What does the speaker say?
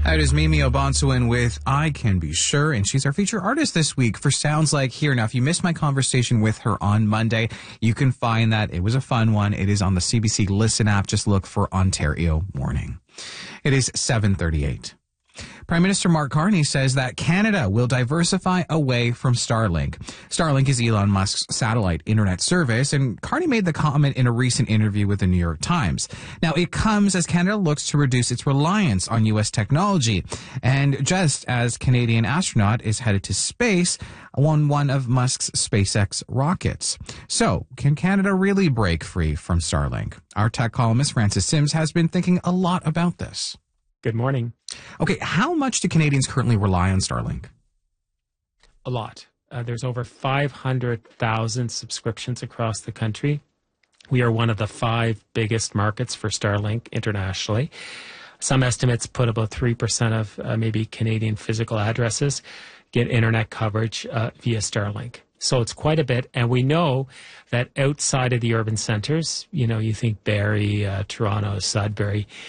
That is Mimi Obansuin with I Can Be Sure, and she's our feature artist this week for Sounds Like Here. Now, if you missed my conversation with her on Monday, you can find that. It was a fun one. It is on the CBC Listen app. Just look for Ontario Morning. It is 7:38. Prime Minister Mark Carney says that Canada will diversify away from Starlink. Starlink is Elon Musk's satellite internet service, and Carney made the comment in a recent interview with the New York Times. Now, it comes as Canada looks to reduce its reliance on U.S. technology, and just as Canadian astronaut is headed to space on one of Musk's SpaceX rockets. So, can Canada really break free from Starlink? Our tech columnist Francis Sims has been thinking a lot about this. Good morning. Okay, how much do Canadians currently rely on Starlink? A lot. There's over 500,000 subscriptions across the country. We are one of the 5 biggest markets for Starlink internationally. Some estimates put about 3% of maybe Canadian physical addresses get internet coverage via Starlink. So it's quite a bit. And we know that outside of the urban centers, you think Barrie, Toronto, Sudbury,